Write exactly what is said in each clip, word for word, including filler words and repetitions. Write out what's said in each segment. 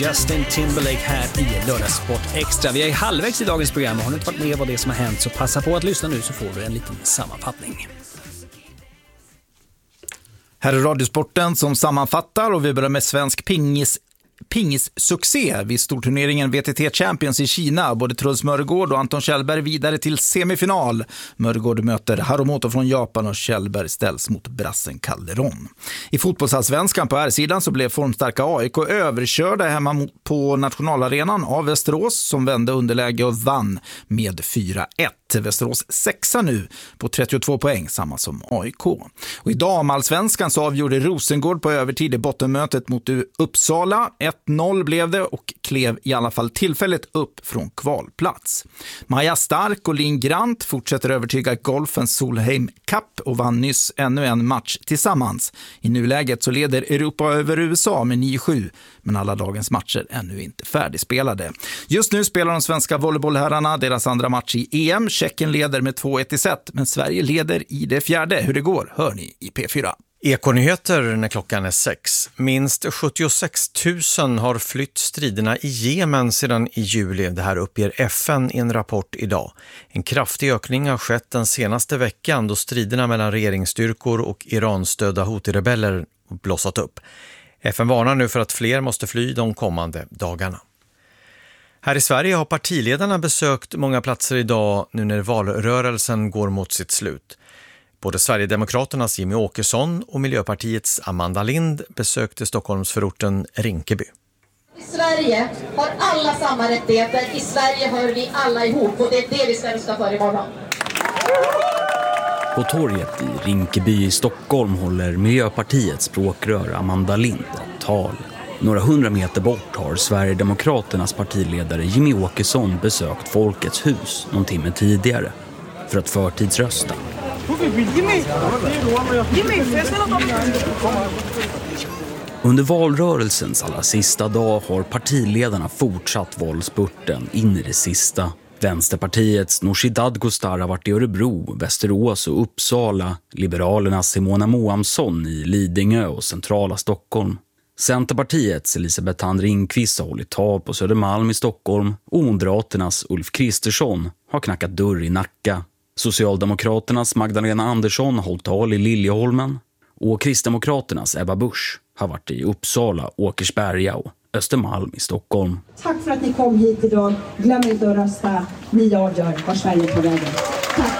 Justin Timberlake här i Lördagssport Extra. Vi är halvvägs i dagens program och har ni inte varit med vad det som har hänt så passa på att lyssna nu så får du en liten sammanfattning. Här är Radiosporten som sammanfattar och vi börjar med svensk pingis Pingissuccé vid storturneringen V T T Champions i Kina. Både Truls Mörgård och Anton Kjellberg vidare till semifinal. Mörgård möter Harumoto från Japan och Kjellberg ställs mot brassen Calderon. I fotbollsallsvenskan på R-sidan så blev formstarka A I K överkörda hemma på nationalarenan av Västerås som vände underläge och vann med fyra ett. Västerås sexa nu på trettiotvå poäng, samma som A I K. Och i damallsvenskan så avgjorde Rosengård på övertid i bottenmötet mot Uppsala. ett noll blev det och klev i alla fall tillfället upp från kvalplats. Maja Stark och Linn Grant fortsätter övertyga golfens Solheim Cup och vann nyss ännu en match tillsammans. I nuläget så leder Europa över U S A med nio sju, men alla dagens matcher ännu inte färdigspelade. Just nu spelar de svenska volleybollherrarna deras andra match i E M. Tjeckien leder med två ett i set, men Sverige leder i det fjärde. Hur det går hör ni i P fyra. Ekonyheter när klockan är sex. Minst sjuttiosex tusen har flytt striderna i Jemen sedan i juli. Det här uppger F N i en rapport idag. En kraftig ökning har skett den senaste veckan då striderna mellan regeringsstyrkor och Iran-stödda Houthi-rebeller blossat upp. F N varnar nu för att fler måste fly de kommande dagarna. Här i Sverige har partiledarna besökt många platser idag nu när valrörelsen går mot sitt slut. Både Sverigedemokraternas Jimmy Åkesson och Miljöpartiets Amanda Lind besökte Stockholmsförorten Rinkeby. I Sverige har alla samma rättigheter. I Sverige hör vi alla ihop och det är det vi ska rösta för imorgon. På torget i Rinkeby i Stockholm håller Miljöpartiets språkrör Amanda Lind ett tal. Några hundra meter bort har Sverigedemokraternas partiledare Jimmy Åkesson besökt Folkets hus någon timme tidigare för att förtidsrösta. Under valrörelsens allra sista dag har partiledarna fortsatt våldspurten in i det sista. Vänsterpartiets Nooshi Dadgostar har varit i Örebro, Västerås och Uppsala. Liberalernas Simona Moamsson i Lidingö och centrala Stockholm. Centerpartiets Elisabeth Thand Ringqvist har hållit tal på Södermalm i Stockholm och Moderaternas Ulf Kristersson har knackat dörr i Nacka. Socialdemokraternas Magdalena Andersson har hållit tal i Liljeholmen och Kristdemokraternas Ebba Busch har varit i Uppsala, Åkersberga och Östermalm i Stockholm. Tack för att ni kom hit idag. Glöm inte att rösta. Ni avgör var Sverige är på vägen. Tack.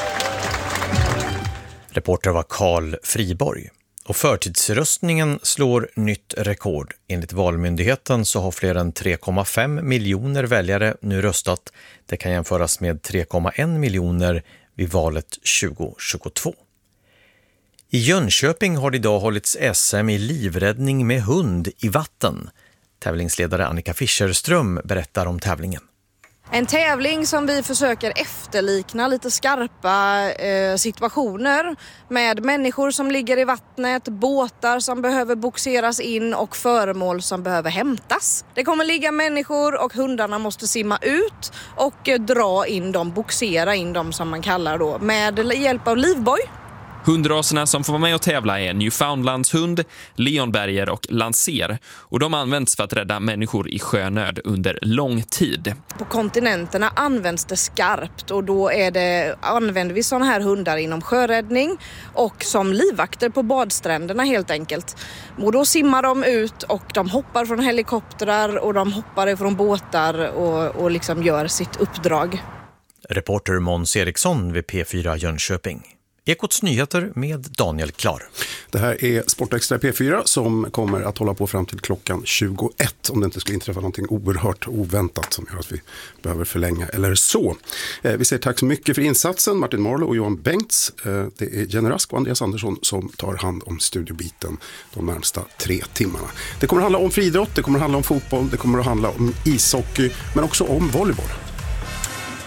Reporter var Carl Friborg. Och förtidsröstningen slår nytt rekord. Enligt Valmyndigheten så har fler än tre komma fem miljoner väljare nu röstat. Det kan jämföras med tre komma en miljoner vid valet tjugo tjugotvå. I Jönköping har det idag hållits S M i livräddning med hund i vatten. Tävlingsledare Annika Fischerström berättar om tävlingen. En tävling som vi försöker efterlikna lite skarpa eh, situationer med människor som ligger i vattnet, båtar som behöver boxeras in och föremål som behöver hämtas. Det kommer ligga människor och hundarna måste simma ut och eh, dra in dem, boxera in dem som man kallar då, med hjälp av livboj. Hundraserna som får vara med och tävla är Newfoundlandshund, Leonberger och Lancer och de används för att rädda människor i sjönöd under lång tid. På kontinenterna används det skarpt och då är det, använder vi sådana här hundar inom sjöräddning och som livvakter på badstränderna helt enkelt. Och då simmar de ut och de hoppar från helikoptrar och de hoppar från båtar och, och liksom gör sitt uppdrag. Reporter Måns Eriksson vid P fyra Jönköping. Ekots nyheter med Daniel Klar. Det här är Sportextra P fyra som kommer att hålla på fram till klockan tjugoett om det inte skulle inträffa någonting oerhört oväntat som gör att vi behöver förlänga eller så. Eh, vi säger tack så mycket för insatsen Martin Marlow och Johan Bengts. Eh, det är Jenny Rask och Andreas Andersson som tar hand om studiobiten de närmsta tre timmarna. Det kommer att handla om friidrott, det kommer att handla om fotboll, det kommer att handla om ishockey men också om volleyboll.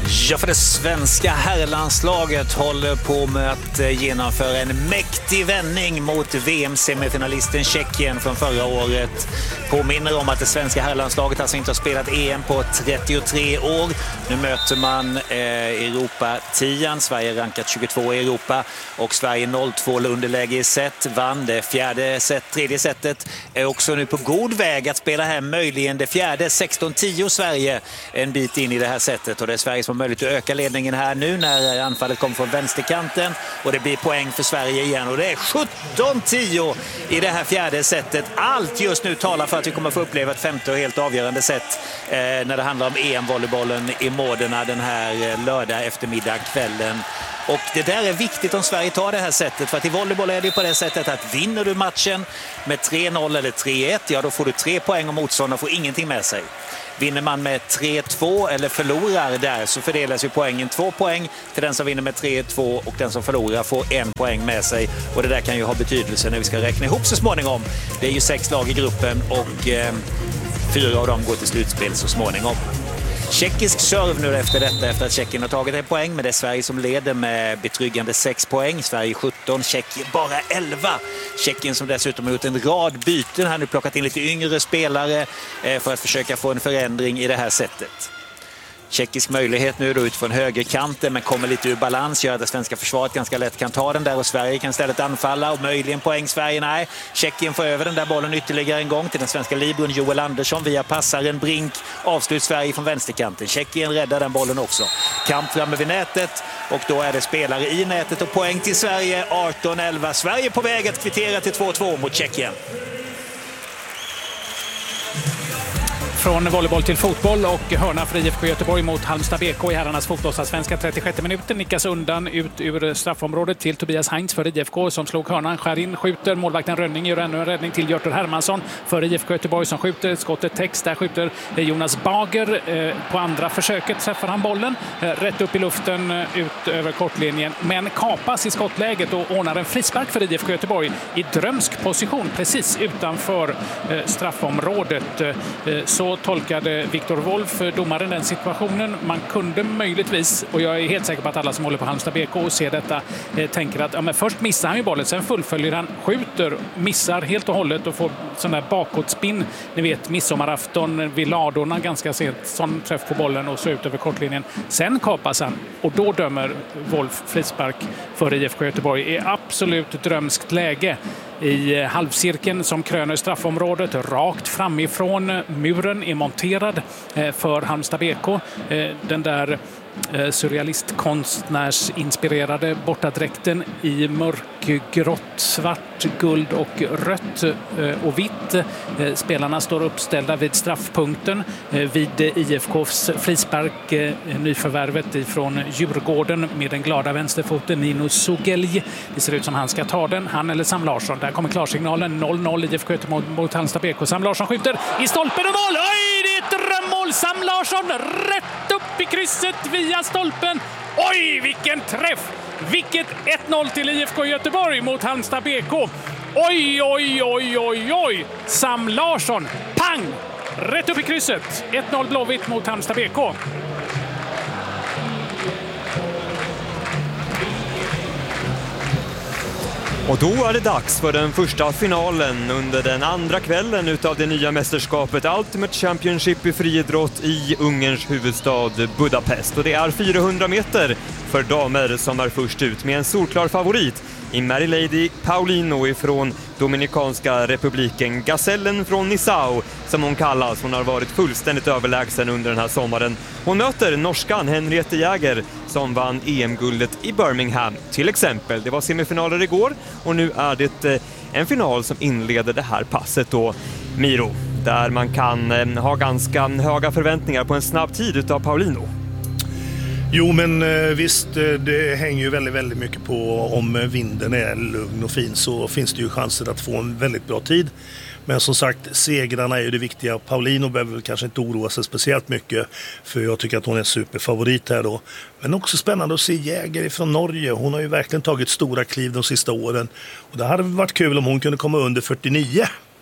Ja, för det svenska herrlandslaget håller på med att genomföra en mäktig vändning mot V M-semifinalisten Tjeckien från förra året. Påminner om att det svenska herrlandslaget alltså inte har spelat E M på trettiotre år. Nu möter man eh, Europa-tian. Sverige rankat tjugotvå i Europa och Sverige noll två underläge i set. Vann det fjärde set, tredje setet. Är också nu på god väg att spela hem möjligen det fjärde. sexton tio Sverige en bit in i det här setet och det är Sverige som har möjlighet att öka ledningen här nu när anfallet kommer från vänsterkanten och det blir poäng för Sverige igen och det är sjutton tio i det här fjärde setet. Allt just nu talar för att vi kommer få uppleva ett femte och helt avgörande set eh, när det handlar om E M-volleybollen i Modena den här lördag eftermiddag kvällen. Och det där är viktigt om Sverige tar det här sättet, för att i volleyboll är det på det sättet att vinner du matchen med tre noll eller tre ett, ja då får du tre poäng och motståndaren får ingenting med sig. Vinner man med tre två eller förlorar där så fördelas ju poängen två poäng till den som vinner med tre två och den som förlorar får en poäng med sig. Och det där kan ju ha betydelse när vi ska räkna ihop så småningom. Det är ju sex lag i gruppen och eh, fyra av dem går till slutspel så småningom. Tjeckisk serv nu efter detta efter att Tjeckien har tagit en poäng, men det är Sverige som leder med betryggande sex poäng. Sverige sjutton, Tjeckien bara elva. Tjeckien som dessutom har gjort en rad byten här nu, plockat in lite yngre spelare för att försöka få en förändring i det här sättet. Tjeckisk möjlighet nu då ut från högerkanten men kommer lite ur balans, gör att det svenska försvaret ganska lätt kan ta den där och Sverige kan istället anfalla och möjligen poäng Sverige. Nej, Tjeckien får över den där bollen ytterligare en gång till den svenska libron Joel Andersson via passaren Brink, avslut Sverige från vänsterkanten. Tjeckien räddar den bollen också. Kamp framme vid nätet och då är det spelare i nätet och poäng till Sverige, arton elva. Sverige på väg att kvittera till två två mot Tjeckien. Från volleyboll till fotboll och hörna för I F K Göteborg mot Halmstad B K i herrarnas fotbollsallsvenska. trettiosjätte minuten nickas undan ut ur straffområdet till Tobias Heinz för I F K som slog hörnan, skär in, skjuter. Målvakten Rönning gör ännu en räddning till Hjörtur Hermansson för I F K Göteborg som skjuter. Skottet täcks, där skjuter Jonas Bager. På andra försöket träffar han bollen rätt upp i luften ut över kortlinjen, men kapas i skottläget och ordnar en frispark för I F K Göteborg i drömsk position precis utanför straffområdet. Så tolkade Viktor Wolf, domaren, den situationen. Man kunde möjligtvis, och jag är helt säker på att alla som håller på Halmstad B K och ser detta eh, tänker att ja, men först missar han ju bollen, sen fullföljer han, skjuter, missar helt och hållet och får sån där bakåtspinn. Ni vet, midsommarafton vid ladorna, ganska sent, sån träff på bollen och så ut över kortlinjen. Sen kapas han och då dömer Wolf frispark för I F K Göteborg i absolut drömskt läge. I halvcirkeln som kröner straffområdet, rakt framifrån muren är monterad för Halmstad B K. Den där surrealistkonstnärsinspirerade bortadräkten i mörkgrått, svart, guld och rött och vitt. Spelarna står uppställda vid straffpunkten vid I F K:s frispark, nyförvärvet ifrån Djurgården med den glada vänsterfoten Nino Sugelj. Det ser ut som han ska ta den, han eller Sam Larsson. Där kommer klarsignalen, noll noll I F K mot, mot Halmstad B K. Sam Larsson skjuter i stolpen och mål! Oj, det är ett drömmål! Sam Larsson rätt upp i krysset via stolpen. Oj, vilken träff! Vilket ett noll till I F K Göteborg mot Halmstad B K. Oj, oj, oj, oj, oj! Sam Larsson, pang! Rätt upp i krysset. ett noll Blåvitt mot Halmstad B K. Och då är det dags för den första finalen under den andra kvällen utav det nya mästerskapet Ultimate Championship i friidrott i Ungerns huvudstad Budapest. Och det är fyrahundra meter för damer som är först ut med en solklar favorit i Mary Lady Paulino ifrån Dominikanska republiken. Gazellen från Nissau som hon kallas. Hon har varit fullständigt överlägsen under den här sommaren. Hon möter norskan Henriette Jäger som vann E M-guldet i Birmingham till exempel. Det var semifinaler igår och nu är det en final som inleder det här passet då, Miro, där man kan ha ganska höga förväntningar på en snabb tid utav Paulino. Jo, men visst, det hänger ju väldigt, väldigt mycket på om vinden är lugn och fin, så finns det ju chanser att få en väldigt bra tid. Men som sagt, segrarna är ju det viktiga. Paulino behöver kanske inte oroa sig speciellt mycket, för jag tycker att hon är superfavorit här då. Men också spännande att se Jäger från Norge. Hon har ju verkligen tagit stora kliv de sista åren. Och det hade varit kul om hon kunde komma under fyrtionio.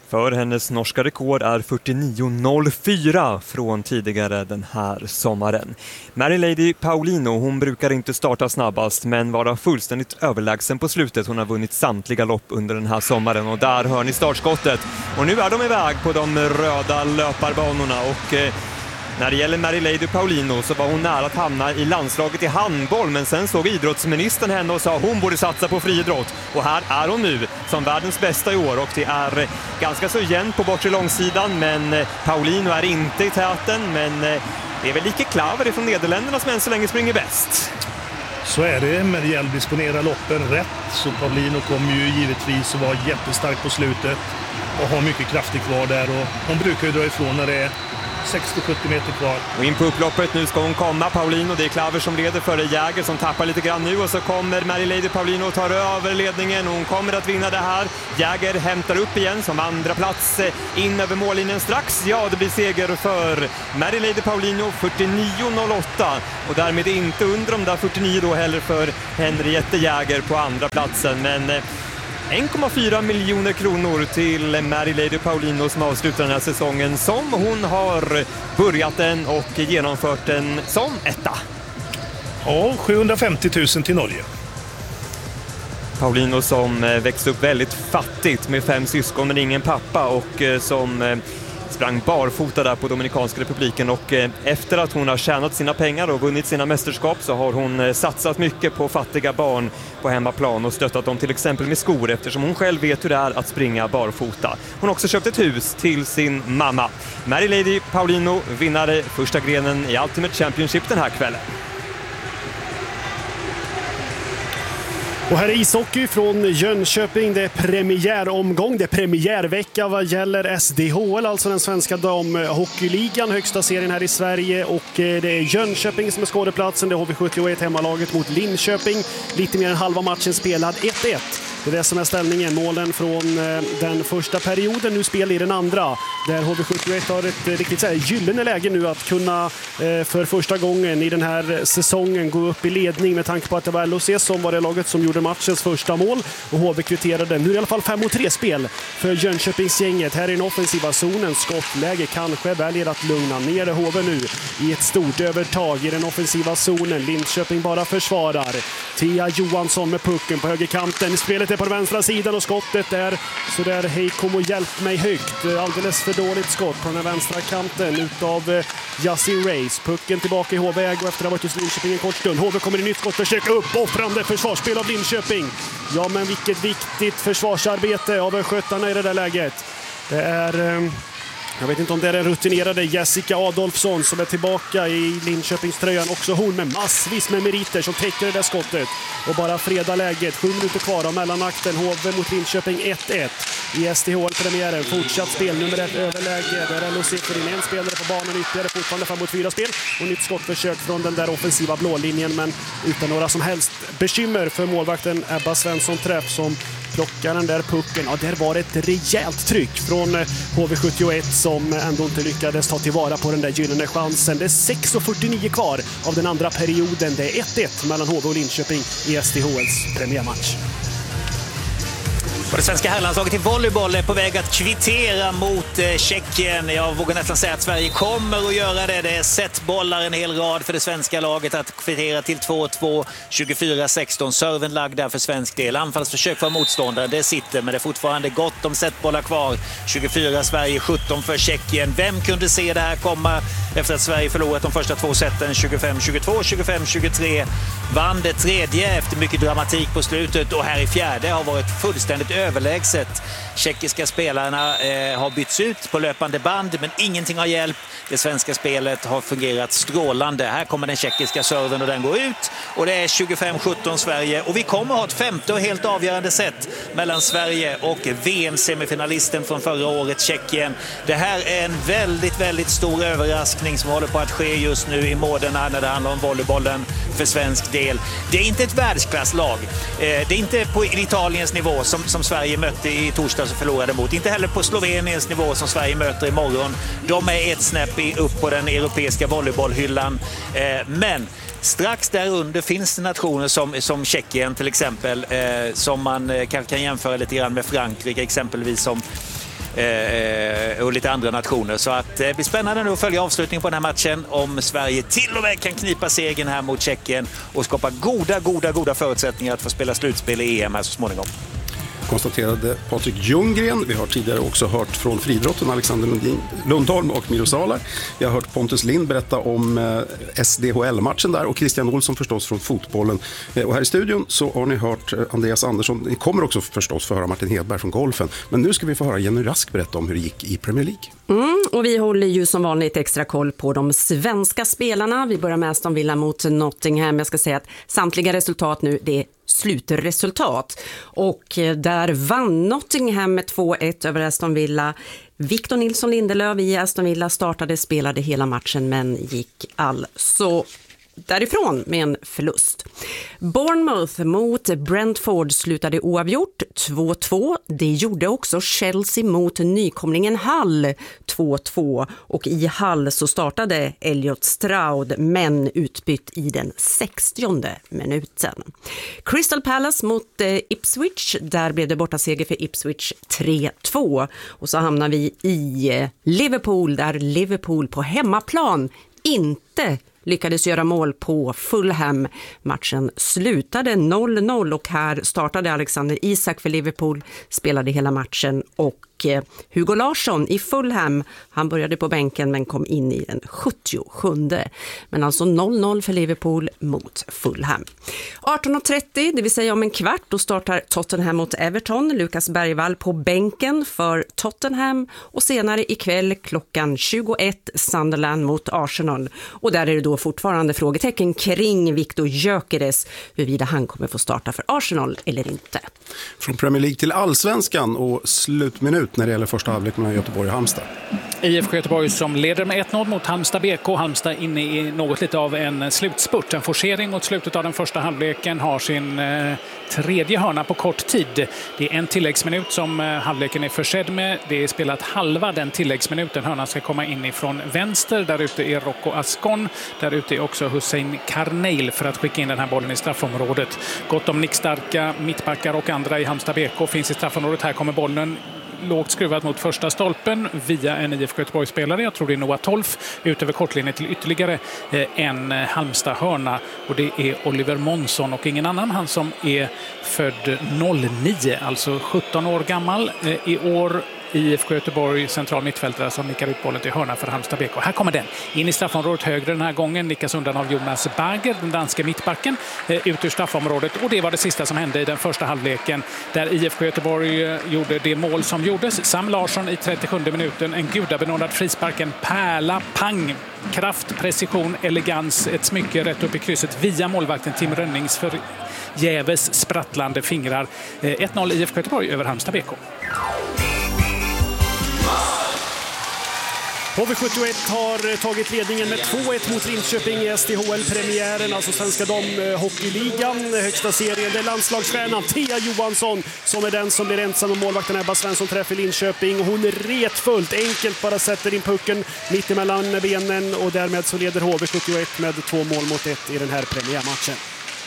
För hennes norska rekord är fyrtionio noll fyra från tidigare den här sommaren. Mary Lady Paulino, hon brukar inte starta snabbast men vara fullständigt överlägsen på slutet. Hon har vunnit samtliga lopp under den här sommaren och där hör ni startskottet. Och nu är de iväg på de röda löparbanorna och... Eh, När det gäller Mary Lady Paulino så var hon nära att hamna i landslaget i handboll, men sen såg idrottsministern henne och sa att hon borde satsa på friidrott. Och här är hon nu som världens bästa i år och det är ganska så jämnt på bortre långsidan, men Paulino är inte i täten, men det är väl lika Klaver från Nederländerna som än så länge springer bäst. Så är det, men det gäller att disponera loppen rätt, så Paulino kommer ju givetvis att vara jättestark på slutet och har mycket kraftigt kvar där, och hon brukar ju dra ifrån när det är sextio sjuttio meter kvar. Och in på upploppet, nu ska hon komma, Paulino. Det är Klaver som leder före Jäger som tappar lite grann nu, och så kommer Mary Lady Paulino och tar över ledningen. Hon kommer att vinna det här. Jäger hämtar upp igen som andra plats in över mållinjen strax. Ja, det blir seger för Mary Lady Paulino, fyrtionio noll åtta, och därmed inte under de där fyrtionio då heller för Henriette Jäger på andra platsen. Men en komma fyra miljoner kronor till Mary Lady Paulino som avslutar den här säsongen som hon har börjat den och genomfört den som etta. Ja, sjuhundrafemtio tusen till Norge. Paulino som växte upp väldigt fattigt med fem syskon men ingen pappa, och som sprang barfota där på Dominikanska republiken, och efter att hon har tjänat sina pengar och vunnit sina mästerskap så har hon satsat mycket på fattiga barn på hemmaplan och stöttat dem till exempel med skor, eftersom hon själv vet hur det är att springa barfota. Hon har också köpt ett hus till sin mamma. Mary Lady Paulino, vinnare första grenen i Ultimate Championship den här kvällen. Och här är ishockey från Jönköping. Det är premiäromgång, det är premiärvecka vad gäller S D H L, alltså den svenska damhockeyligan, högsta serien här i Sverige. Och det är Jönköping som är skådeplatsen. Det är H V sjuttioett hemmalaget mot Linköping. Lite mer än halva matchen spelad, ett ett. Det är det som är ställningen. Målen från den första perioden, nu spel i den andra. Där H V sjuttioett har ett riktigt så här gyllene läge nu att kunna för första gången i den här säsongen gå upp i ledning, med tanke på att det var L O C som var det laget som gjorde matchens första mål. Och H V kvitterade. Nu är det i alla fall fem mot tre spel för Jönköpingsgänget. Här i den offensiva zonen. Skottläge kanske, väljer att lugna ner H V nu i ett stort övertag i den offensiva zonen. Linköping bara försvarar. Tia Johansson med pucken på högerkanten. Spelet är på den vänstra sidan och skottet är så där, hej kom och hjälp mig högt. Alldeles för dåligt skott på den vänstra kanten utav Jassi Race. Pucken tillbaka i H V och efter att ha varit hos Linköping en kort stund. H V kommer i nytt skott, försöka upp offrande försvarsspel av Linköping. Ja, men vilket viktigt försvarsarbete av skötarna i det där läget. Det är... Jag vet inte om det är den rutinerade Jessica Adolfsson som är tillbaka i Linköpingströjan. Också hon med massvis med meriter som täcker det där skottet. Och bara freda läget. Sju minuter kvar av mellanakten. H V mot Linköping ett ett i S D H L-premiären. Fortsatt spel, nummer ett överläge. Där L O C får in en spelare på banan ytterligare. Fortfarande fem mot fyra spel. Och nytt skottförsök från den där offensiva blålinjen. Men utan några som helst bekymmer för målvakten Ebba Svensson Träff som plockar den där pucken. Ja, där var ett rejält tryck från H V sjuttioett som ändå inte lyckades ta tillvara på den där gyllene chansen. Det är sex fyrtionio kvar av den andra perioden. Det är ett ett mellan H V och Linköping i S D H L:s premiärmatch. Och det svenska herrlandslaget i volleyboll är på väg att kvittera mot eh, Tjeckien. Jag vågar nästan säga att Sverige kommer att göra det. Det är setbollar en hel rad för det svenska laget att kvittera till två två, tjugofyra sexton. Serven lagd där för svensk del. Anfallsförsök för motståndare, det sitter, men det är fortfarande gott om setbollar kvar. tjugofyra Sverige, sjutton för Tjeckien. Vem kunde se det här komma efter att Sverige förlorat de första två seten? tjugofem tjugotvå, tjugofem tjugotre. Vann det tredje efter mycket dramatik på slutet, och här i fjärde har varit fullständigt överlägset. Tjeckiska spelarna eh, har bytts ut på löpande band, men ingenting har hjälpt. Det svenska spelet har fungerat strålande. Här kommer den tjeckiska serven och den går ut. Och det är tjugofem sjutton Sverige. Och vi kommer ha ett femte och helt avgörande set mellan Sverige och V M-semifinalisten från förra året, Tjeckien. Det här är en väldigt, väldigt stor överraskning som håller på att ske just nu i Moderna när det handlar om volleybollen för svensk del. Det är inte ett världsklasslag. Eh, det är inte på Italiens nivå som, som Sverige mötte i torsdags och förlorade mot. Inte heller på Sloveniens nivå som Sverige möter imorgon. De är ett snäpp upp på den europeiska volleybollhyllan. Eh, men strax där under finns det nationer som, som Tjeckien till exempel, eh, som man eh, kan, kan jämföra lite grann med Frankrike exempelvis, som eh, och lite andra nationer. Så att det blir spännande nu att följa avslutningen på den här matchen om Sverige till och med kan knipa segern här mot Tjeckien och skapa goda, goda, goda förutsättningar att få spela slutspel i E M här så småningom. Konstaterade Patrik Ljunggren. Vi har tidigare också hört från friidrotten Alexander Lundin, Lundholm och Miro Salar. Vi har hört Pontus Lind berätta om eh, S D H L-matchen där och Christian Olsson förstås från fotbollen. Eh, och här i studion så har ni hört eh, Andreas Andersson. Ni kommer också förstås få höra Martin Hedberg från golfen. Men nu ska vi få höra Jenny Rask berätta om hur det gick i Premier League. Mm, och vi håller ju som vanligt extra koll på de svenska spelarna. Vi börjar med Aston Villa mot Nottingham. Jag ska säga att samtliga resultat nu, det är slutresultat. Och där vann Nottingham med två ett över Aston Villa. Victor Nilsson Lindelöf i Aston Villa startade, spelade hela matchen men gick alltså därifrån med en förlust. Bournemouth mot Brentford slutade oavgjort två två. Det gjorde också Chelsea mot nykomlingen Hull två två. Och i Hull så startade Elliot Stroud men utbytt i den sextionde minuten. Crystal Palace mot eh, Ipswich. Där blev det borta seger för Ipswich tre två. Och så hamnar vi i eh, Liverpool där Liverpool på hemmaplan inte lyckades göra mål på Fulham. Matchen slutade noll noll och här startade Alexander Isak för Liverpool, spelade hela matchen och Hugo Larsson i Fulham, han började på bänken men kom in i den sjuttiosjunde. Men alltså noll noll för Liverpool mot Fulham. arton och trettio, det vill säga om en kvart, då startar Tottenham mot Everton. Lukas Bergvall på bänken för Tottenham och senare ikväll klockan tjugoett Sunderland mot Arsenal. Och där är det då fortfarande frågetecken kring Viktor Gyökeres, huruvida han kommer få starta för Arsenal eller inte. Från Premier League till Allsvenskan och slutminut när det gäller första halvlek mellan Göteborg och Halmstad. I F K Göteborg som leder med ett noll mot Halmstad B K. Halmstad inne i något lite av en slutspurt. En forcering mot slutet av den första halvleken, har sin eh, tredje hörna på kort tid. Det är en tilläggsminut som eh, halvleken är försedd med. Det är spelat halva den tilläggsminuten. Hörnan ska komma in ifrån vänster. Där ute är Rocco Ascon. Där ute är också Hussein Karneil för att skicka in den här bollen i straffområdet. Gott om nickstarka mittbackar och andra i Halmstad B K finns i straffområdet. Här kommer bollen lågt skruvat mot första stolpen via en I F K Göteborg-spelare. Jag tror det är Noah Tolf ut över kortlinjen till ytterligare en Halmstad hörna. Och det är Oliver Månsson och ingen annan. Han som är född noll nio, alltså sjutton år gammal i år. I F K Göteborg central mittfältare som nickar ut bollen till hörna för Halmstad B K. Här kommer den. In i straffområdet högre den här gången. Nickas undan av Jonas Berger, den danska mittbacken, ut ur straffområdet. Och det var det sista som hände i den första halvleken där I F K Göteborg gjorde det mål som gjordes. Sam Larsson i trettiosjunde minuten. En gudabenådad frispark, en pärla, pang. Kraft, precision, elegans. Ett smycke rätt upp i krysset via målvakten Tim Rönnings för Jäves sprattlande fingrar. ett noll I F K Göteborg över Halmstad B K. H V sjuttioett har tagit ledningen med två ett mot Linköping i S D H L-premiären, alltså Svenska damhockeyligan, högsta serien. Det är landslagsstjärnan Thea Johansson som är den som blir ensam om målvakten Ebba Svensson träffar Linköping. Hon är retfullt enkelt bara sätter in pucken mitt emellan benen och därmed så leder H V sjuttioett med två mål mot ett i den här premiärmatchen.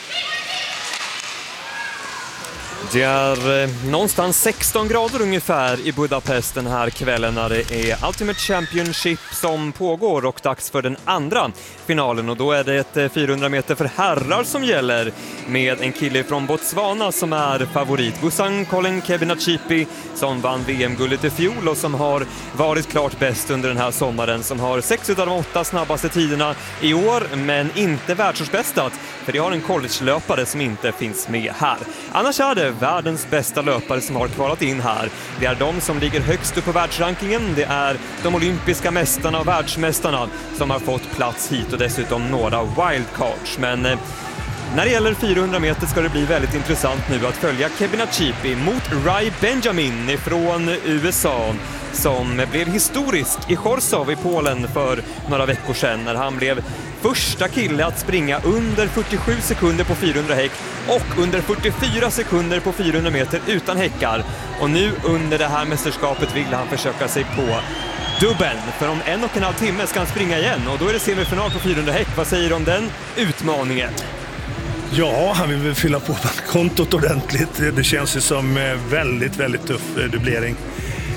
Det är eh, någonstans sexton grader ungefär i Budapest den här kvällen när det är Ultimate Championship som pågår och dags för den andra finalen. Och då är det ett eh, fyrahundra meter för herrar som gäller med en kille från Botswana som är favorit. Busan Colin Kebinachipi som vann V M-guldet i fjol och som har varit klart bäst under den här sommaren. Som har sex av de åtta snabbaste tiderna i år men inte världsårsbästat. För det har en college-löpare som inte finns med här. Annars är det världens bästa löpare som har kvalat in här. Det är de som ligger högst upp på världsrankingen. Det är de olympiska mästarna och världsmästarna som har fått plats hit och dessutom några wildcards. Men eh, när det gäller fyrahundra meter ska det bli väldigt intressant nu att följa Kebinachipi mot Rai Benjamin från U S A som blev historisk i Chorzów i Polen för några veckor sedan när han blev första kille att springa under fyrtiosju sekunder på fyrahundra häck och under fyrtiofyra sekunder på fyrahundra meter utan häckar. Och nu under det här mästerskapet vill han försöka sig på dubbeln. För om en och en halv timme ska han springa igen och då är det semifinal på fyrahundra häck. Vad säger du om den utmaningen? Ja, han vill väl fylla på kontot ordentligt. Det känns ju som väldigt, väldigt tuff dubblering.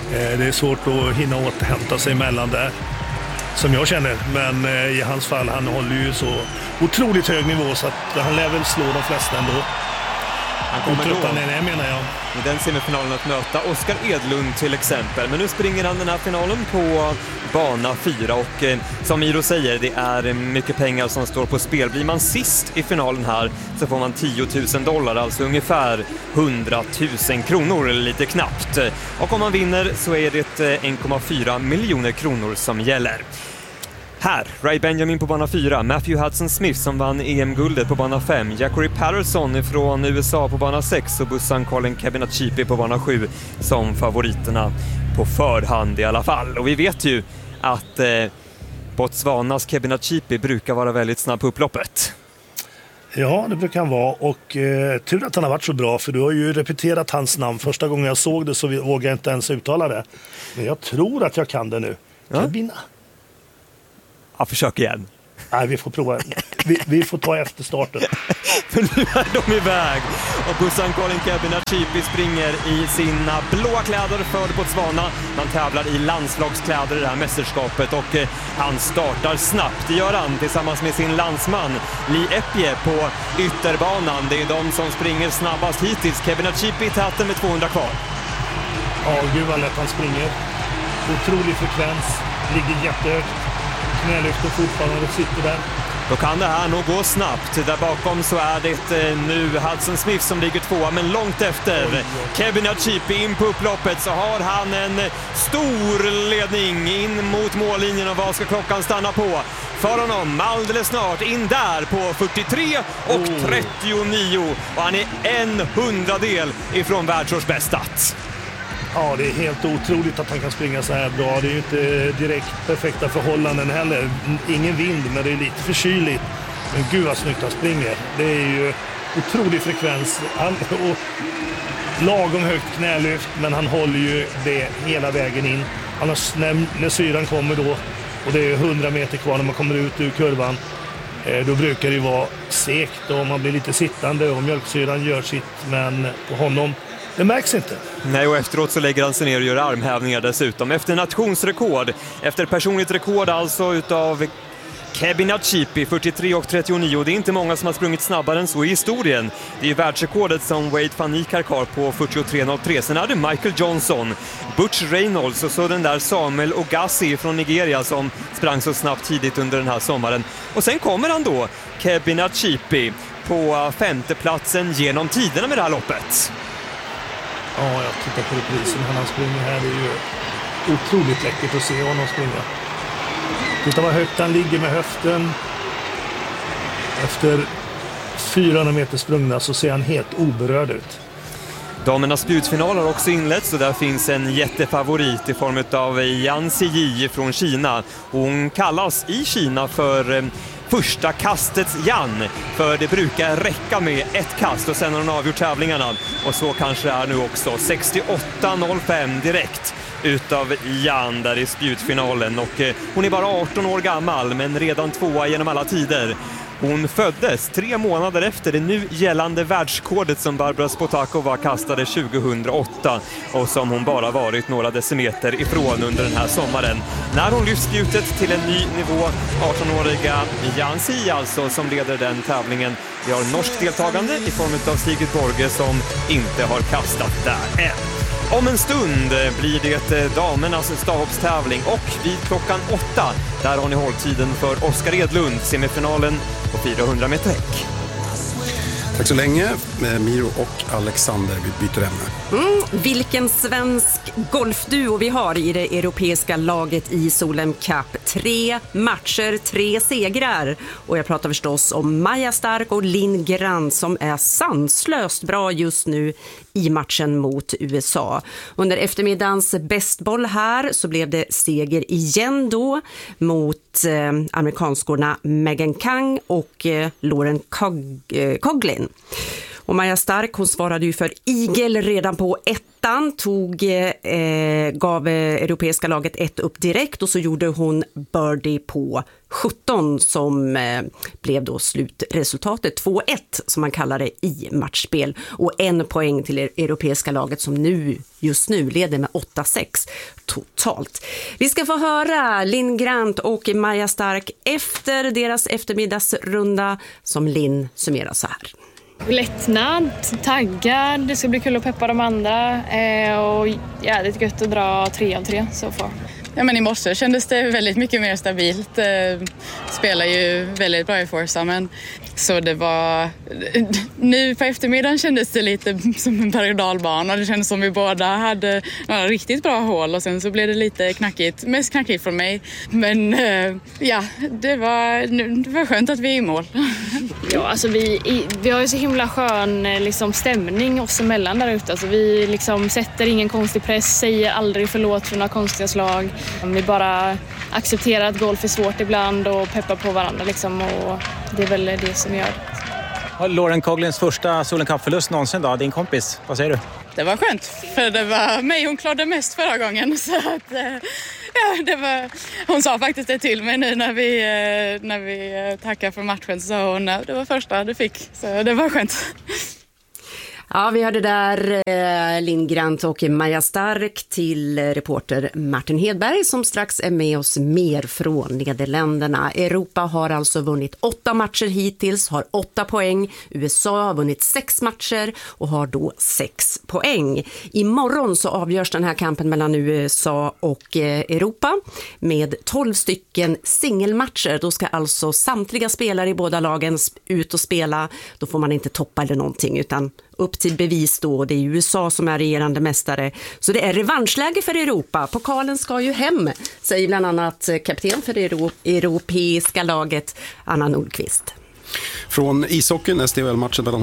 Eh, det är svårt att hinna återhämta sig emellan där, som jag känner. Men eh, i hans fall, han håller ju så otroligt hög nivå så att han lär väl slå de flesta ändå. Han kommer då, han är, menar jag. i den semifinalen att möta Oskar Edlund till exempel. Men nu springer han den här finalen på bana fyra och eh, som Miro säger, det är mycket pengar som står på spel. Blir man sist i finalen här så får man tio tusen dollar, alltså ungefär hundra tusen kronor eller lite knappt. Och om man vinner så är det en komma fyra miljoner kronor som gäller. Här, Ray Benjamin på bana fyra, Matthew Hudson-Smith som vann E M-guldet på bana fem, Jackery Patterson från U S A på bana sex och bussan Colin Kebinachipi på bana sju som favoriterna på förhand i alla fall. Och vi vet ju att eh, Botswanas Kebinachipi brukar vara väldigt snabb på upploppet. Ja, det brukar han vara och eh, tur att han har varit så bra, för du har ju repeterat hans namn. Första gången jag såg det så vågade jag inte ens uttala det. Men jag tror att jag kan det nu. Ja. Kebina. Ja, försök igen. Nej, vi får prova. Vi, vi får ta efter starten. För nu är de iväg. Och bussan Colin Kebinachipi springer i sina blåa kläder för Botswana. Man tävlar i landslagskläder i det här mästerskapet. Och eh, han startar snabbt. Det gör han tillsammans med sin landsman Lee Epie på ytterbanan. Det är de som springer snabbast hittills. Kebinachipi i täten med tvåhundra kvar. Ja, gud vad lätt han springer. Otrolig frekvens. Ligger jättehögt. Knälyften fortfarande sitter där. Då kan det här nog gå snabbt. Där bakom så är det nu Hudson-Smith som ligger tvåa, men långt efter. Kebinachipi in på upploppet så har han en stor ledning in mot mållinjen, och vad ska klockan stanna på? För honom alldeles snart in där på fyrtiotre och trettionio, och han är en hundradel ifrån världsårsbästat. Ja, det är helt otroligt att han kan springa så här bra. Det är ju inte direkt perfekta förhållanden heller. Ingen vind, men det är lite förkyligt. Men gud vad snyggt han springer. Det är ju otrolig frekvens. Han, och lagom högt knälyft, men han håller ju det hela vägen in. Annars när, när syran kommer då, och det är hundra meter kvar när man kommer ut ur kurvan, eh, då brukar det ju vara segt och man blir lite sittande och mjölksyran gör sitt, men på honom det märks inte. Nej, och efteråt så lägger han sig ner och gör armhävningar dessutom. Efter nationsrekord, efter personligt rekord alltså utav Kebinachipi, fyrtiotre och trettionio. Det är inte många som har sprungit snabbare än så i historien. Det är ju världsrekordet som Wade van Niekerk har på fyrtiotre noll tre. Sen är det Michael Johnson, Butch Reynolds och så den där Samuel Ogassi från Nigeria som sprang så snabbt tidigt under den här sommaren. Och sen kommer han då, Kebinachipi, på femteplatsen genom tiderna med det här loppet. Ja, jag tittar på reprisen när han springer här. Det är ju otroligt läckert att se honom springa. Titta vad högt han ligger med höften. Efter fyrahundra meter sprungna så ser han helt oberörd ut. Damernas spjutsfinal har också inletts, och där finns en jättefavorit i form av Yan Ziyi från Kina. Hon kallas i Kina för eh, första kastets Yan, för det brukar räcka med ett kast och sen har hon avgjort tävlingarna. Och så kanske det är nu också. sextioåtta noll fem direkt utav Yan där i spjutfinalen, och eh, hon är bara arton år gammal men redan tvåa genom alla tider. Hon föddes tre månader efter det nu gällande världsrekordet som Barbara Spotakova kastade tjugohundraåtta och som hon bara varit några decimeter ifrån under den här sommaren. När hon lyft spjutet till en ny nivå, arton-åriga Yan Ziyi alltså som leder den tävlingen. Vi har norskt deltagande i form av Sigrid Borge som inte har kastat där än. Om en stund blir det damernas stavhoppstävling, och vid klockan åtta där har ni hålltiden för Oskar Edlund, semifinalen på fyrahundra meter häck. Tack så länge, Miro och Alexander. Vi byter ämne. Mm, vilken svensk golfduo vi har i det europeiska laget i Solheim Cup. Tre matcher, tre segrar. Och jag pratar förstås om Maja Stark och Linn Grant som är sanslöst bra just nu i matchen mot U S A. Under eftermiddagens bästboll här så blev det seger igen då mot eh, amerikanskorna Megan Kang och eh, Lauren Cog- eh, Coughlin. Och Maja Stark, hon svarade ju för igel redan på ettan, tog, eh, gav europeiska laget ett upp direkt och så gjorde hon birdie på sjutton som eh, blev då slutresultatet två ett som man kallar det i matchspel, och en poäng till det europeiska laget som nu just nu leder med åtta sex totalt. Vi ska få höra Linn Grant och Maja Stark efter deras eftermiddagsrunda som Linn summerar så här. Lättnad, taggad, det ska bli kul att peppa de andra eh, och jävligt gött att dra tre av tre så far. Ja, men i morse kändes det väldigt mycket mer stabilt. Eh, spelar ju väldigt bra i Forza, men så det var... Nu på eftermiddagen kändes det lite som en berg- och dalbana. Det kändes som vi båda hade ja, riktigt bra hål och sen så blev det lite knackigt. Mest knackigt för mig. Men eh, ja, det var, det var skönt att vi är i mål. Ja, alltså vi, vi har ju så himla skön liksom, stämning oss emellan där ute. Alltså, vi liksom sätter ingen konstig press, säger aldrig förlåt för några konstiga slag. Vi bara accepterar att golf är svårt ibland och peppar på varandra liksom, och det är väl det som gör det. Lauren Coughlins första Solheim Cup-förlust någonsin då, din kompis, vad säger du? Det var skönt, för det var mig hon klarade mest förra gången. Så att, ja, det var, hon sa faktiskt det till mig nu när vi, när vi tackade för matchen, så sa hon det var första du fick, så det var skönt. Ja, vi hörde där eh, Linn Grant och Maja Stark till reporter Martin Hedberg som strax är med oss mer från Nederländerna. Europa har alltså vunnit åtta matcher hittills, har åtta poäng. U S A har vunnit sex matcher och har då sex poäng. Imorgon så avgörs den här kampen mellan U S A och eh, Europa med tolv stycken singelmatcher. Då ska alltså samtliga spelare i båda lagen ut och spela. Då får man inte toppa eller någonting utan upp till bevis då. Det är U S A som är regerande mästare. Så det är revanschläge för Europa. Pokalen ska ju hem, säger bland annat kapten för det euro- europeiska laget Anna Nordqvist. Från ishockeyn, S D H L-matchen mellan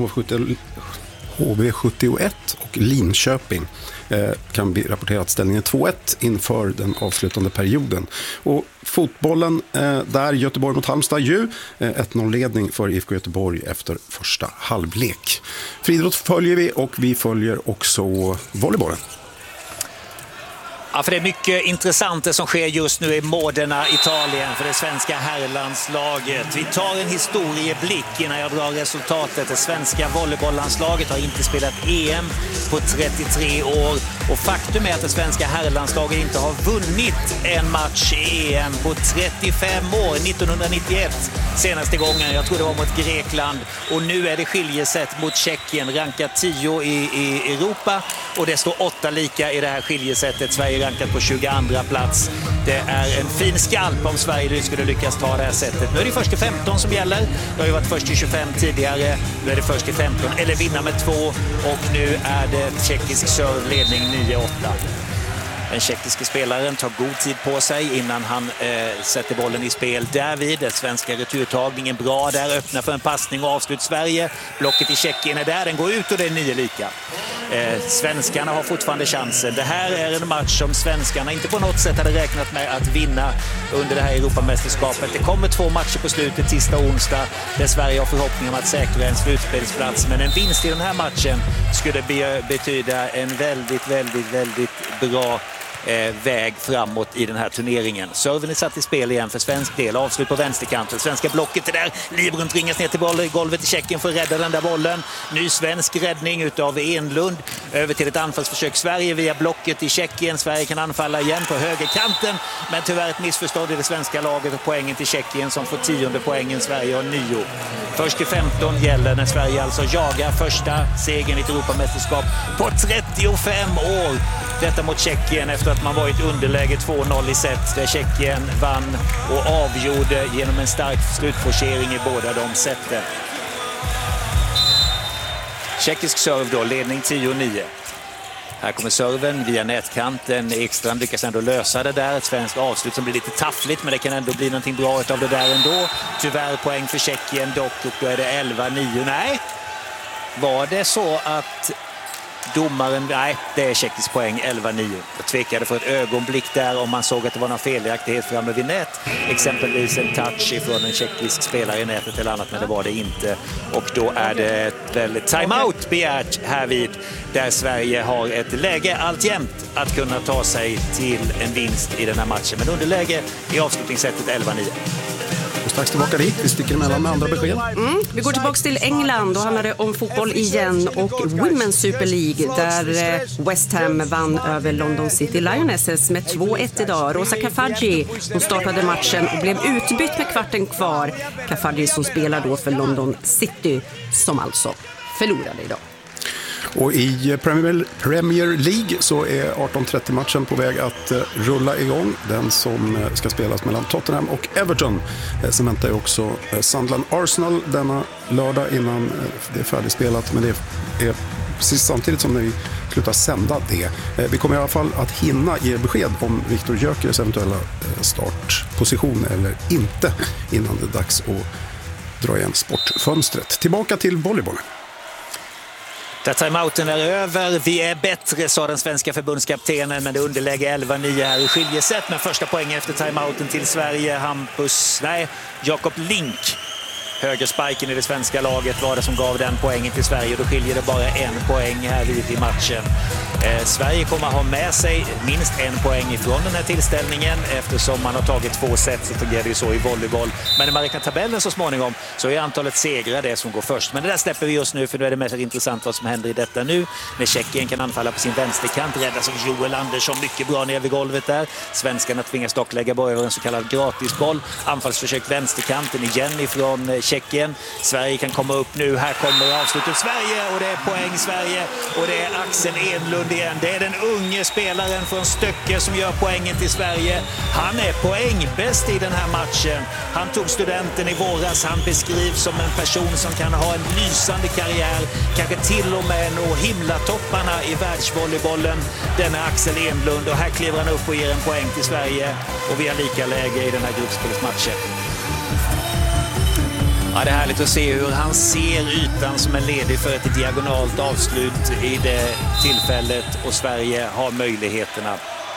H V sjuttioett och Linköping eh, kan vi rapportera att ställningen är två ett inför den avslutande perioden. Och fotbollen, eh, där Göteborg mot Halmstad ju, eh, ett noll-ledning för I F K Göteborg efter första halvlek. Friidrott följer vi och vi följer också volleybollen. Ja, för det är mycket intressant det som sker just nu i Modena, Italien, för det svenska herrlandslaget. Vi tar en historieblick innan jag drar resultatet. Det svenska volleybolllandslaget har inte spelat E M på trettiotre år. Och faktum är att det svenska herrlandslaget inte har vunnit en match i E M på trettiofem år. nittonhundranittioett senaste gången, jag tror det var mot Grekland. Och nu är det skiljeset mot Tjeckien, rankat tio i, i Europa. Och det står åtta lika i det här skiljesättet. Sverige rankat på tjugoandra plats. Det är en fin skalp om Sverige skulle lyckas ta det här sättet. Nu är det först till femton som gäller. Det har ju varit först till tjugofem tidigare. Nu är det först till femton, eller vinna med två. Och nu är det tjeckisk serveledning nio åtta. Den tjeckiske spelaren tar god tid på sig innan han eh, sätter bollen i spel. Därvid den svenska returtagningen bra där, öppnar för en passning och avslut Sverige. Blocket i Tjeckien är där, den går ut och det är nio lika. Eh, svenskarna har fortfarande chansen. Det här är en match som svenskarna inte på något sätt hade räknat med att vinna under det här Europamästerskapet. Det kommer två matcher på slutet, tisdag och onsdag, där Sverige har förhoppning om att säkra en slutspelsplats. Men en vinst i den här matchen skulle be- betyda en väldigt, väldigt, väldigt bra Eh, väg framåt i den här turneringen. Serven är satt i spel igen för svensk del. Avslut på vänsterkanten. Svenska blocket är där. Librun tvingas ner till bollen, golvet i Tjeckien för att rädda den där bollen. Ny svensk räddning utav Enlund. Över till ett anfallsförsök. Sverige via blocket i Tjeckien. Sverige kan anfalla igen på högerkanten. Men tyvärr ett missförstånd i det svenska laget och poängen till Tjeckien som får tionde poängen. Sverige har nio. Först till femton gäller när Sverige alltså jagar första segern i ett Europamästerskap på trettiofem år. Detta mot Tjeckien efter att man varit underläge två noll i set, där Tjeckien vann och avgjorde genom en stark slutforcering i båda de sätten. Tjeckisk serve då, ledning tio nio. Här kommer serven via nätkanten. Ekstrand lyckas ändå lösa det där. Ett svenskt avslut som blir lite taffligt, men det kan ändå bli någonting bra av det där ändå. Tyvärr poäng för Tjeckien dock, och då är det elva nio. Nej, var det så att Domaren, nej, det är tjeckisk poäng, elva nio. Jag tvekade för ett ögonblick där om man såg att det var någon felaktighet framme vid nät. Exempelvis en touch ifrån en tjeckisk spelare i nätet eller annat, men det var det inte. Och då är det väl timeout begärt härvid, där Sverige har ett läge alltjämt att kunna ta sig till en vinst i den här matchen. Men underläge i avslutningssättet elva nio. Och strax tillbaka dit, vi sticker emellan med andra besked. Mm, vi går tillbaka till England, då handlar det om fotboll igen och Women's Super League där West Ham vann över London City Lionesses med två ett idag. Rosa Kafaji, hon startade matchen och blev utbytt med kvarten kvar. Kafaji som spelar då för London City, som alltså förlorade idag. Och i Premier, Premier League så är arton trettio-matchen på väg att rulla igång. Den som ska spelas mellan Tottenham och Everton. Sen väntar ju också Sunderland Arsenal denna lördag innan det är färdigspelat. Men det är precis samtidigt som när vi slutar sända det. Vi kommer i alla fall att hinna ge besked om Viktor Gyökeres eventuella startposition eller inte innan det är dags att dra igen sportfönstret. Tillbaka till volleybollen. Där timeouten är över. Vi är bättre, sa den svenska förbundskaptenen, men det underlägger elva nio här i skiljesätt. Men första poängen efter timeouten till Sverige. Hampus, nej, Jakob Link. Högerspiken i det svenska laget var det som gav den poängen till Sverige. Då skiljer det bara en poäng här vid i matchen. Eh, Sverige kommer ha med sig minst en poäng ifrån den här tillställningen. Eftersom man har tagit två set så fungerar det ju så i volleyboll. Men när man räknar tabellen så småningom så är antalet segrar det som går först. Men det där släpper vi just nu, för nu är det mest intressant vad som händer i detta nu. När Tjeckien kan anfalla på sin vänsterkant, räddas av Joel Andersson mycket bra ner vid golvet där. Svenskarna tvingas dock lägga bara över en så kallad gratisboll. Anfallsförsök vänsterkanten igen ifrån Tjeckien. Sverige kan komma upp nu. Här kommer avslutet Sverige och det är poäng Sverige. Och det är Axel Enlund igen. Det är den unge spelaren från Stöcke som gör poängen till Sverige. Han är poängbäst i den här matchen. Han tog studenten i våras. Han beskrivs som en person som kan ha en lysande karriär. Kanske till och med nå himlatopparna i världsvolleybollen. Den är Axel Enlund och här kliver han upp och ger en poäng till Sverige. Och vi har lika läge i den här gruppspelsmatchen. Ja, det är härligt att se hur han ser ytan som är ledig för ett diagonalt avslut i det tillfället och Sverige har möjligheterna.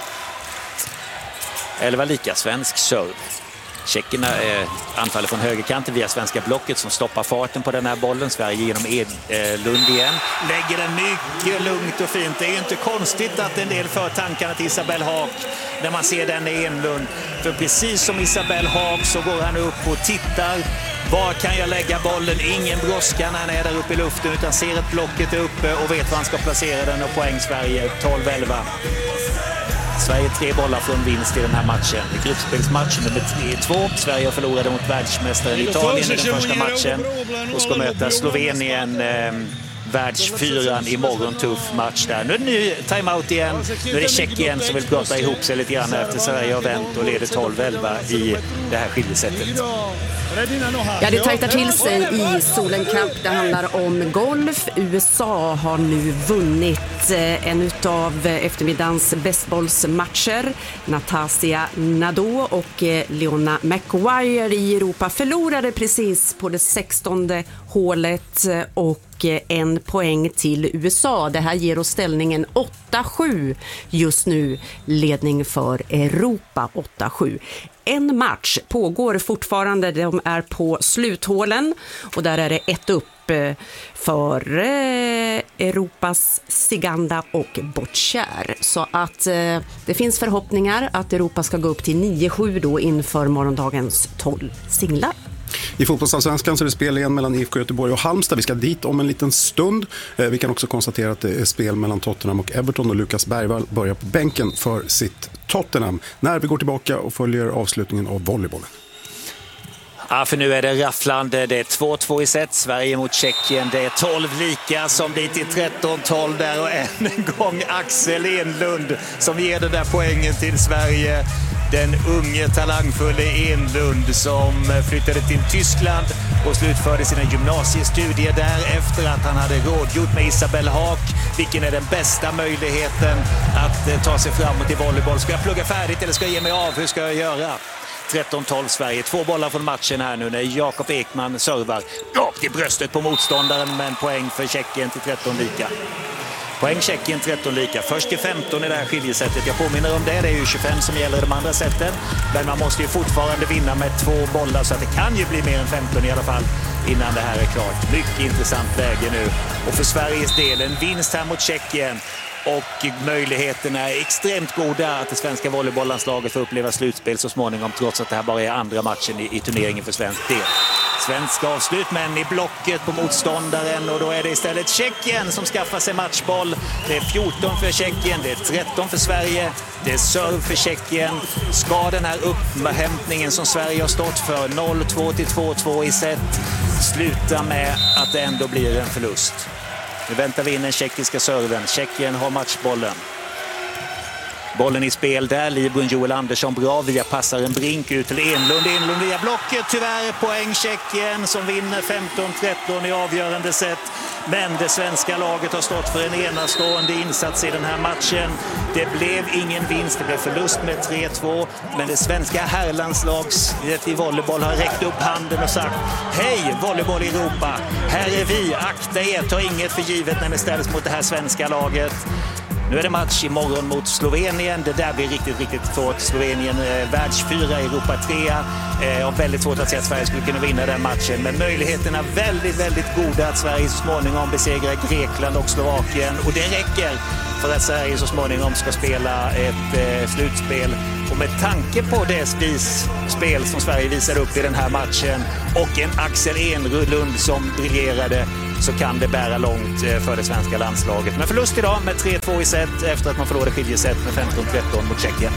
Elva lika svensk serve. Tjeckerna eh, anfaller från högerkanten via svenska blocket som stoppar farten på den här bollen. Sverige genom Edlund igen. Lägger den mycket lugnt och fint. Det är ju inte konstigt att en del för tankarna till Isabelle Haak när man ser den i Enlund. För precis som Isabelle Haak så går han upp och tittar. Var kan jag lägga bollen? Ingen brådska när han är där uppe i luften utan ser att blocket är uppe och vet var han ska placera den och poäng Sverige tolv elva. Sverige tre bollar från vinst i den här matchen. I gruppspelsmatch nummer tre två. Sverige förlorade mot världsmästaren Italien i den första matchen och ska möta Slovenien eh, världsfyran imorgon. Tuff match där. Nu är det ny timeout igen. Nu är det Tjeckien som vill prata ihop sig lite grann efter Sverige har vänt och leder tolv elva i det här skiljesättet. Ja, det tajtar till sig i Solen Cup. Det handlar om golf. U S A har nu vunnit en av eftermiddagens bästbollsmatcher. Natasja Nadal och Leona McGuire i Europa förlorade precis på det sextonde hålet och en poäng till U S A. Det här ger oss ställningen åtta sju just nu, ledning för Europa åtta sju. En match pågår fortfarande, de är på sluthålen och där är det ett upp för Europas Siganda och Boccier. Så att det finns förhoppningar att Europa ska gå upp till nio sju då inför morgondagens tolv singlar. I fotbollsallsvenskan så är det spel igen mellan I F K Göteborg och Halmstad. Vi ska dit om en liten stund. Vi kan också konstatera att det är spel mellan Tottenham och Everton och Lukas Bergvall börjar på bänken för sitt Tottenham när vi går tillbaka och följer avslutningen av volleybollen. Ja, för nu är det rafflande. Det är två två i set. Sverige mot Tjeckien. Det är tolv lika som blir till tretton tolv där och än en gång Axel Enlund som ger den där poängen till Sverige. Den unge talangfulla Enlund som flyttade till Tyskland och slutförde sina gymnasiestudier där efter att han hade rådgjort med Isabelle Haak. Vilken är den bästa möjligheten att ta sig framåt i volleyboll? Ska jag plugga färdigt eller ska jag ge mig av? Hur ska jag göra? tretton tolv Sverige. Två bollar från matchen här nu när Jakob Ekman servar rakt i bröstet på motståndaren, men poäng för Tjeckien till tretton lika. Poäng Tjeckien tretton lika. Först till femton i det här skiljesättet. Jag påminner om det, det är ju tjugofem som gäller i de andra sätten. Men man måste ju fortfarande vinna med två bollar så att det kan ju bli mer än femton i alla fall innan det här är klart. Mycket intressant läge nu. Och för Sveriges del en vinst här mot Tjeckien. Och möjligheterna är extremt goda att det svenska volleybollandslaget får uppleva slutspel så småningom, trots att det här bara är andra matchen i, i turneringen för svensk del. Svensk avslut, men i blocket på motståndaren, och då är det istället Tjeckien som skaffar sig matchboll. Det är fjorton för Tjeckien, det är tretton för Sverige, det är serve för Tjeckien. Ska den här upphämtningen som Sverige har stått för, noll två till två två i set, sluta med att det ändå blir en förlust? Nu väntar vi in den tjeckiska serven. Tjeckien har matchbollen. Bollen i spel där. Libron Joel Andersson bra via passaren Brink ut till Enlund. Enlund via blocket. Tyvärr poäng Tjeckien som vinner femton tretton i avgörande set. Men det svenska laget har stått för en enastående insats i den här matchen. Det blev ingen vinst, det blev förlust med tre två. Men det svenska herrlandslaget i volleyboll har räckt upp handen och sagt: hej volleyboll i Europa, här är vi, akta er, ta inget för givet när ni ställs mot det här svenska laget. Nu är det match imorgon mot Slovenien. Det där blir riktigt, riktigt svårt. Slovenien eh, världsfyra, Europa trea. Eh, och väldigt svårt att se att Sverige skulle kunna vinna den matchen. Men möjligheterna är väldigt, väldigt goda att Sverige så småningom besegrar Grekland och Slovakien. Och det räcker för att Sverige så småningom ska spela ett eh, slutspel. Och med tanke på det vis, spel som Sverige visade upp i den här matchen och en Axel Enlund som briljerade, så kan det bära långt för det svenska landslaget. Men förlust idag med tre två i set efter att man förlorade skiljeset med femton tretton mot Tjeckien.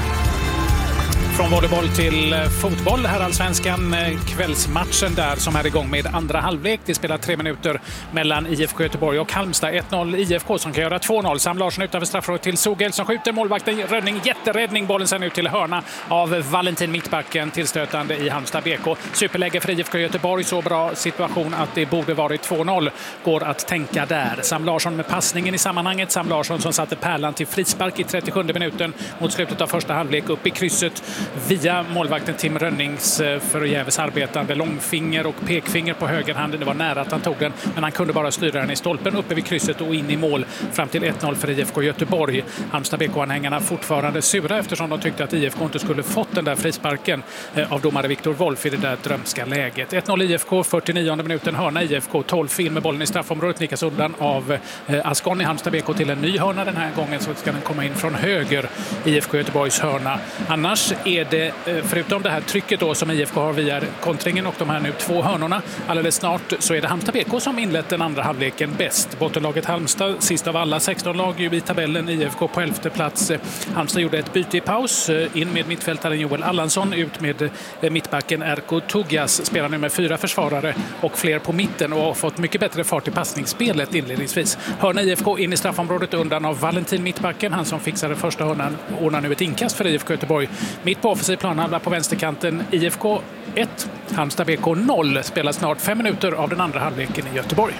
Från volleyboll till fotboll, här allsvenskan, kvällsmatchen där som är igång med andra halvlek. Det spelar tre minuter mellan I F K Göteborg och Halmstad. ett noll I F K som kan göra två noll. Sam Larsson utanför straffområdet till Sogel som skjuter. Målvakten Rönning, jätteräddning. Bollen sen ut till hörna av Valentin Mittbacken, tillstötande i Halmstad B K. Superläge för I F K Göteborg, så bra situation att det borde varit två noll. Går att tänka där. Sam Larsson med passningen i sammanhanget. Sam Larsson som satte pärlan till frispark i trettiosjunde minuten mot slutet av första halvlek upp i krysset via målvakten Tim Rönnings förgäves arbetande långfinger och pekfinger på högerhanden. Det var nära att han tog den, men han kunde bara styra den i stolpen uppe vid krysset och in i mål fram till ett noll för I F K Göteborg. Halmstad B K-anhängarna fortfarande sura eftersom de tyckte att I F K inte skulle fått den där frisparken av domare Viktor Wolf i det där drömska läget. ett noll I F K, fyrtionionde minuten, hörna I F K, tolv in med bollen i straffområdet, nickas undan av Ascon i Halmstad B K till en ny hörna. Den här gången så ska den komma in från höger, I F K Göteborgs hörna. Annars är det, förutom det här trycket då som I F K har via kontringen och de här nu två hörnorna, alldeles snart så är det Halmstad B K som inlett den andra halvleken bäst. Bottenlaget Halmstad, sist av alla sexton lag i tabellen, I F K på elfte plats. Halmstad gjorde ett byte i paus, in med mittfältaren Joel Allansson, ut med mittbacken Erko Tugas, spelar nu med fyra försvarare och fler på mitten och har fått mycket bättre fart i passningsspelet inledningsvis. Hörna I F K in i straffområdet undan av Valentin Mittbacken, han som fixade första hörnan, ordnar nu ett inkast för I F K Göteborg. Mitt på offensiv planhalva på vänsterkanten, I F K ett, Halmstad B K noll, spelar snart fem minuter av den andra halvleken i Göteborg.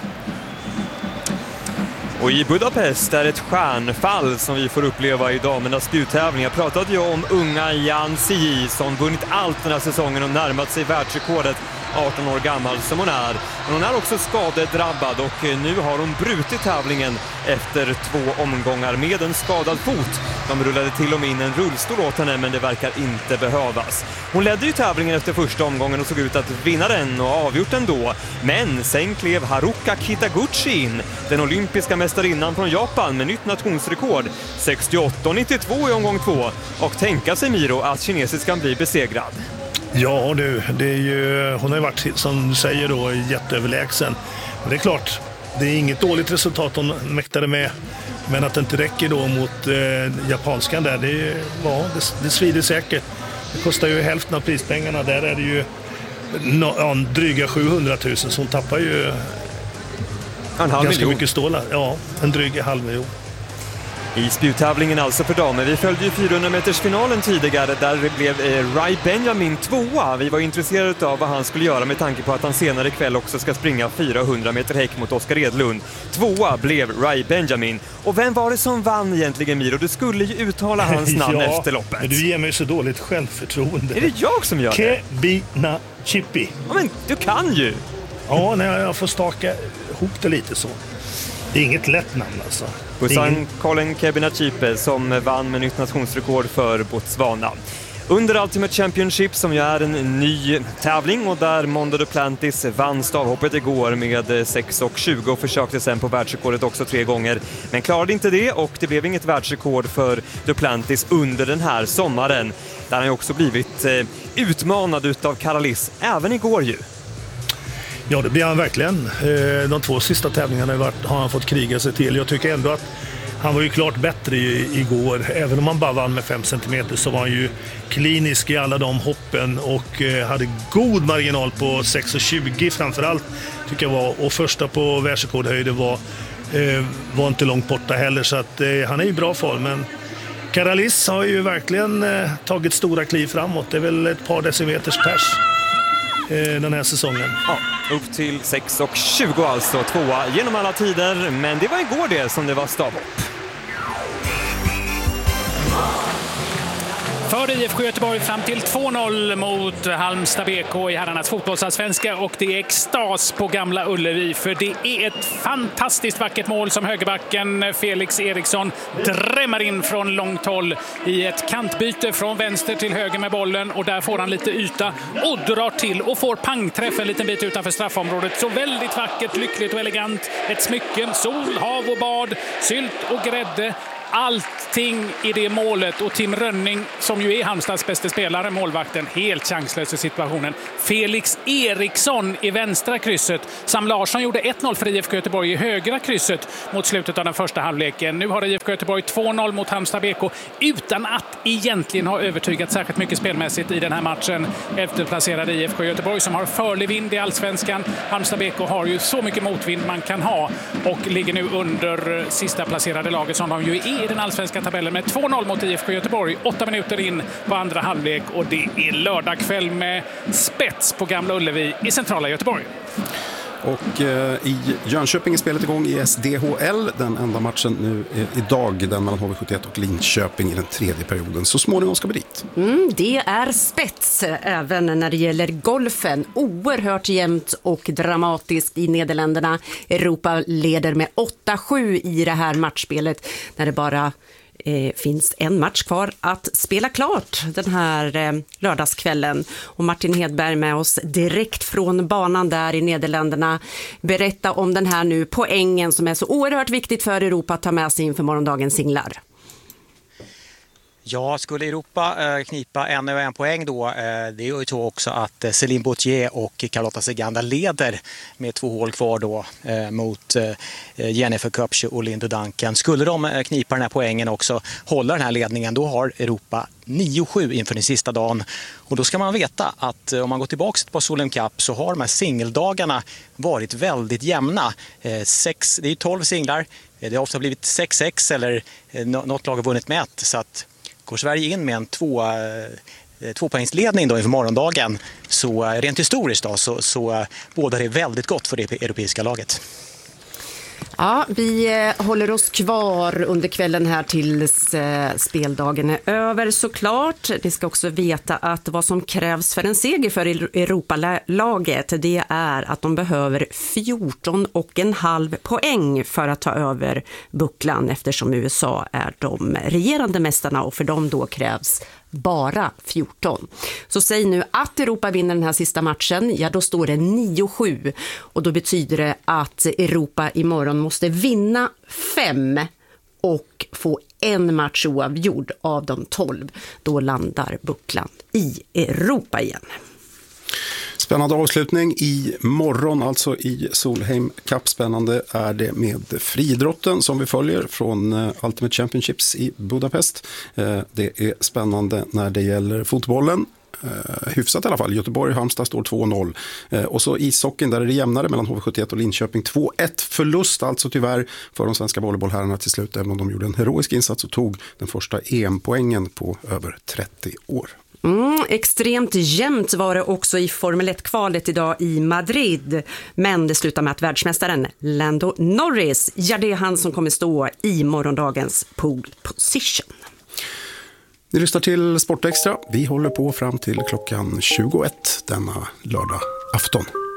Och i Budapest är ett stjärnfall som vi får uppleva i damernas spjuttävling. Jag pratade ju om unga Jan Sii som vunnit allt den här säsongen och närmat sig världsrekordet, arton år gammal som hon är. Men hon är också skadedrabbad och nu har hon brutit tävlingen efter två omgångar med en skadad fot. De rullade till och med in en rullstol åt henne, men det verkar inte behövas. Hon ledde ju tävlingen efter första omgången och såg ut att vinna den och avgjort den då. Men sen klev Haruka Kitaguchi in, den olympiska mästarinnan från Japan med nytt nationsrekord, sextioåtta nittiotvå i omgång två. Och tänka sig, Miro, att kinesiskan blir besegrad. Ja du, det är ju, hon har ju varit, som du säger då, jätteöverlägsen. Men det är klart, det är inget dåligt resultat hon mäktade med. Men att det inte räcker då mot eh, japanskan där, det, är, ja, det, det svider säkert. Det kostar ju hälften av prispengarna. Där är det ju no, ja, dryga sjuhundratusen, så hon tappar ju en halv ganska miljon. mycket stålar. Ja, en dryg halv miljon. I spjuttävlingen alltså för damer. Vi följde ju fyrahundra meters finalen tidigare där det blev eh, Rai Benjamin tvåa. Vi var intresserade av vad han skulle göra med tanke på att han senare ikväll också ska springa fyrahundra meter häck mot Oskar Edlund. Tvåa blev Rai Benjamin. Och vem var det som vann egentligen, Miro? Du skulle ju uttala hans namn ja, efter loppet. Men du ger mig så dåligt självförtroende. Är det jag som gör det? Kebina Chippi. Ja, men du kan ju. Ja, när jag får staka ihop det lite så. det är inget lätt namn alltså. Busan ingen... Colin Kebinachipe som vann med nytt nationsrekord för Botswana. Under Ultimate Championship, som ju är en ny tävling och där Mondo Duplantis vann stavhoppet igår med sex tjugo och försökte sen på världsrekordet också tre gånger, men klarade inte det och det blev inget världsrekord för Duplantis under den här sommaren. Där han ju också blivit eh, utmanad utav Karalis, även igår ju. Ja, det blir han verkligen. De två sista tävlingarna har han fått kriga sig till. Jag tycker ändå att han var ju klart bättre igår. Även om han bara vann med fem centimeter så var han ju klinisk i alla de hoppen och hade god marginal på sex tjugo framförallt tycker jag var. Och första på världsrekordhöjden var, var inte långt borta heller, så att han är i bra form. Men Karalis har ju verkligen tagit stora kliv framåt. Det är väl ett par decimeters pers den här säsongen. Ja, upp till sex tjugo alltså, tvåa genom alla tider, men det var igår det som det var stavhopp. För I F K Göteborg fram till två noll mot Halmstad B K i herrarnas fotbollsallsvenska, och det är extas på Gamla Ullevi, för det är ett fantastiskt vackert mål som högerbacken Felix Eriksson drämmer in från långt håll i ett kantbyte från vänster till höger med bollen, och där får han lite yta och drar till och får pangträff en liten bit utanför straffområdet. Så väldigt vackert, lyckligt och elegant. Ett smycken, sol, hav och bad, sylt och grädde. Allting i det målet, och Tim Rönning som ju är Halmstads bästa spelare, målvakten, helt chanslös i situationen. Felix Eriksson i vänstra krysset. Sam Larsson gjorde ett noll för I F K Göteborg i högra krysset mot slutet av den första halvleken. Nu har I F K Göteborg två noll mot Halmstad B K utan att egentligen ha övertygat särskilt mycket spelmässigt i den här matchen. Efterplacerade I F K Göteborg som har förlig vind i allsvenskan. Halmstad B K har ju så mycket motvind man kan ha och ligger nu under sista placerade laget som de ju är i den allsvenska tabellen med två noll mot I F K Göteborg. Åtta minuter in på andra halvlek, och det är lördag kväll med spets på Gamla Ullevi i centrala Göteborg. Och eh, i Jönköping är spelet igång i S D H L. Den enda matchen nu eh, idag, den mellan H V sjuttioett och Linköping i den tredje perioden. Så småningom ska vi dit. Mm, det är spets även när det gäller golfen. Oerhört jämnt och dramatiskt i Nederländerna. Europa leder med åtta sju i det här matchspelet när det bara Eh, finns en match kvar att spela klart den här eh, lördagskvällen. Och Martin Hedberg med oss direkt från banan där i Nederländerna. Berätta om den här nu poängen som är så oerhört viktigt för Europa att ta med sig inför morgondagens singlar. Ja, skulle Europa eh, knipa en och en poäng då, eh, det gör ju så också att eh, Céline Bautier och Carlotta Seganda leder med två hål kvar då eh, mot eh, Jennifer Köpke och Linda Duncan. Skulle de eh, knipa den här poängen också, hålla den här ledningen, då har Europa nio sju inför den sista dagen. Och då ska man veta att eh, om man går tillbaka på Solheim Cup så har de här singeldagarna varit väldigt jämna. Eh, sex, det är tolv singlar, eh, det har ofta blivit sex sex eller eh, något lag har vunnit med ett, så att går Sverige in med en två, eh, tvåpoängsledning då inför morgondagen, så eh, rent historiskt då, så, så eh, båda är väldigt gott för det europeiska laget. Ja, vi eh, håller oss kvar under kvällen här tills eh, speldagen är över såklart. Ni ska också veta att vad som krävs för en seger för Europalaget, det är att de behöver fjorton och en halv poäng för att ta över bucklan, eftersom U S A är de regerande mästarna och för dem då krävs bara fjorton. Så säg nu att Europa vinner den här sista matchen, ja då står det nio sju, och då betyder det att Europa imorgon måste vinna fem och få en match oavgjord av de tolv. Då landar bucklan i Europa igen. Spännande avslutning i morgon, alltså i Solheim Cup. Spännande är det med friidrotten som vi följer från Ultimate Championships i Budapest. Det är spännande när det gäller fotbollen. Hyfsat i alla fall. Göteborg och Halmstad står två noll. Och så ishockeyn, där är det jämnare mellan H V sjuttioett och Linköping. två ett förlust alltså tyvärr för de svenska volleybollherrarna till slut, även om de gjorde en heroisk insats och tog den första E M-poängen på över trettio år. Mm, extremt jämnt var det också i Formel ett-kvalet idag i Madrid. Men det slutar med att världsmästaren Lando Norris, ja det är han som kommer stå i morgondagens pole position. Ni lyssnar till Sportextra. Vi håller på fram till klockan tjugoett denna lördag afton.